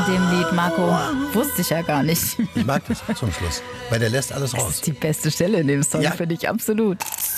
Dem Lied, Marco, wusste ich ja gar nicht. Ich mag das zum Schluss, weil der lässt alles Das raus. ist die beste Stelle in dem Song, finde ich absolut.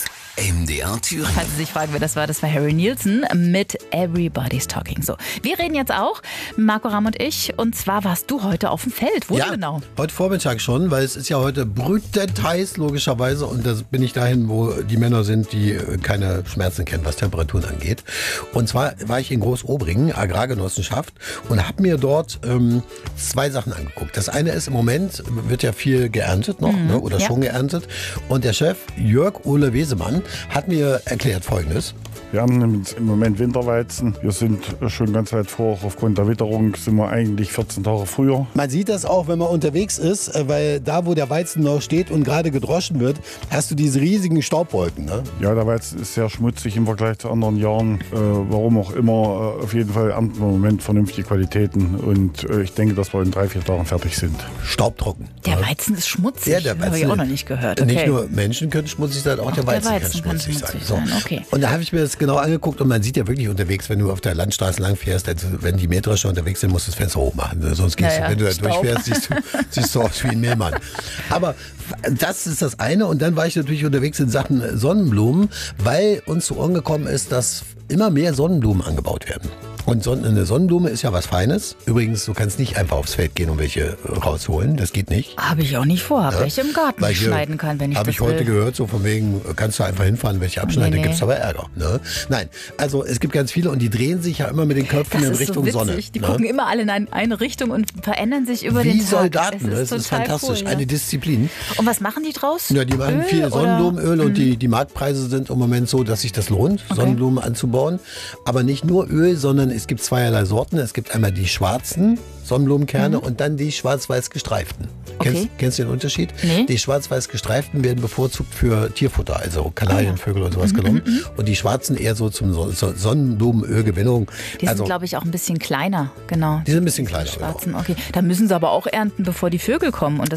MDR Thüringen. Falls Sie sich fragen, wer das war Harry Nilsson mit Everybody's Talking. So, wir reden jetzt auch, Marco Ramm und ich, und zwar warst du heute auf dem Feld. Wo genau? Heute Vormittag schon, weil es ist ja heute brütend heiß, logischerweise, und da bin ich dahin, wo die Männer sind, die keine Schmerzen kennen, was Temperaturen angeht. Und zwar war ich in Großobringen, Agrargenossenschaft, und habe mir dort zwei Sachen angeguckt. Das eine ist, im Moment wird ja viel geerntet noch, oder schon geerntet, und der Chef Jörg Ole Wesemann hat mir erklärt Folgendes. Wir haben im Moment Winterweizen. Wir sind schon ganz weit vor. Aufgrund der Witterung sind wir eigentlich 14 Tage früher. Man sieht das auch, wenn man unterwegs ist, weil da, wo der Weizen noch steht und gerade gedroschen wird, hast du diese riesigen Staubwolken. Ne? Ja, der Weizen ist sehr schmutzig im Vergleich zu anderen Jahren. Warum auch immer, auf jeden Fall ernten wir im Moment vernünftige Qualitäten. Und ich denke, dass wir in 3-4 Tagen fertig sind. Staubtrocken. Der Weizen ist schmutzig. Ja, der Weizen. Habe ich auch noch nicht gehört. Okay. Nicht nur Menschen können schmutzig sein, auch der Weizen kann schmutzig sein. So. Okay. Und da habe ich mir das genau angeguckt und man sieht ja wirklich unterwegs, wenn du auf der Landstraße lang fährst, also wenn die Mähdrescher unterwegs sind, musst du das Fenster hochmachen. Sonst gehst du, wenn du da durchfährst, siehst du aus wie ein Mehlmann. Aber das ist das eine. Und dann war ich natürlich unterwegs in Sachen Sonnenblumen, weil uns zu Ohren gekommen ist, dass immer mehr Sonnenblumen angebaut werden. Und eine Sonnenblume ist ja was Feines. Übrigens, du kannst nicht einfach aufs Feld gehen und welche rausholen. Das geht nicht. Habe ich auch nicht vor, welche im Garten schneiden kann, wenn ich das will. Habe ich heute gehört, so von wegen, kannst du einfach hinfahren, welche abschneiden, da gibt es aber Ärger. Ne? Nein, also es gibt ganz viele und die drehen sich ja immer mit den Köpfen in Richtung so Sonne. Die gucken immer alle in eine Richtung und verändern sich über den Tag. Wie Soldaten, das ist total fantastisch. Cool, eine Disziplin. Und was machen die draus? Ja, die machen viel Sonnenblumenöl und die Marktpreise sind im Moment so, dass sich das lohnt, Sonnenblumen anzubauen. Aber nicht nur Öl, sondern es gibt zweierlei Sorten. Es gibt einmal die schwarzen Sonnenblumenkerne und dann die schwarz-weiß gestreiften. Kennst du den Unterschied? Nee. Die schwarz-weiß gestreiften werden bevorzugt für Tierfutter, also Kanarienvögel und sowas genommen. Und die schwarzen eher so zum Sonnenblumenölgewinnung. Die sind, glaube ich, auch ein bisschen kleiner, genau. Die sind ein bisschen kleiner. Die schwarzen, okay. Da müssen sie aber auch ernten, bevor die Vögel kommen. Und